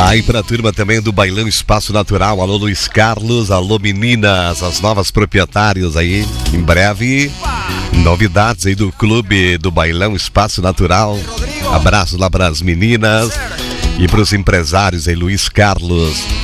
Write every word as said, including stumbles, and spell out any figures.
Aí pra turma também do Bailão Espaço Natural, alô Luiz Carlos, alô meninas, as novas proprietários aí, em breve, novidades aí do clube do Bailão Espaço Natural, abraço lá pras meninas e pros empresários aí, Luiz Carlos.